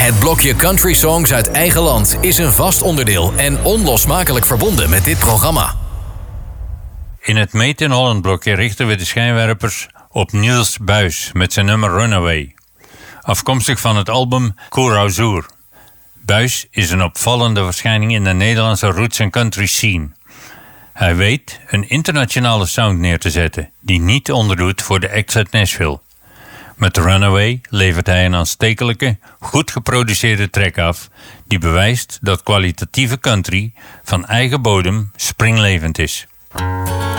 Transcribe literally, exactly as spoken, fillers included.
Het blokje Country Songs uit eigen land is een vast onderdeel en onlosmakelijk verbonden met dit programma. In het Made in Holland blokje richten we de schijnwerpers op Niels Buys met zijn nummer Runaway. Afkomstig van het album Curaçao. Buys is een opvallende verschijning in de Nederlandse roots en country scene. Hij weet een internationale sound neer te zetten die niet onderdoet voor de acts uit Nashville. Met Runaway levert hij een aanstekelijke, goed geproduceerde track af die bewijst dat kwalitatieve country van eigen bodem springlevend is.